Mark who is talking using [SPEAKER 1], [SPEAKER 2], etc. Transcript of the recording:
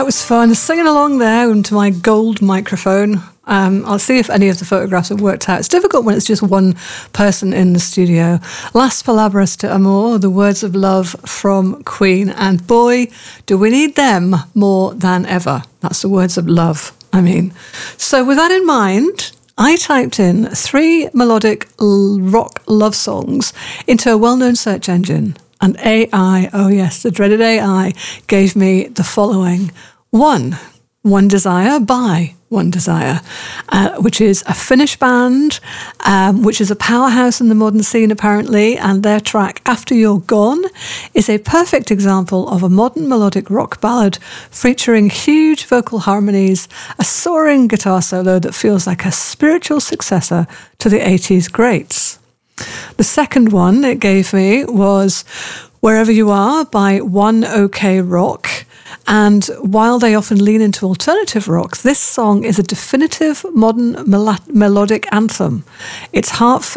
[SPEAKER 1] That was fun, singing along there into my gold microphone. I'll see if any of the photographs have worked out. It's difficult when it's just one person in the studio. Las Palabras de Amor, the words of love from Queen. And boy, do we need them more than ever. That's the words of love, I mean. So with that in mind, I typed in 3 melodic rock love songs into a well-known search engine. And AI, oh yes, the dreaded AI, gave me the following. One Desire by One Desire, which is a Finnish band, which is a powerhouse in the modern scene apparently, and their track After You're Gone is a perfect example of a modern melodic rock ballad featuring huge vocal harmonies, a soaring guitar solo that feels like a spiritual successor to the 80s greats. The second one it gave me was Wherever You Are by One OK Rock. And while they often lean into alternative rock, this song is a definitive modern melodic anthem. It's heartfelt.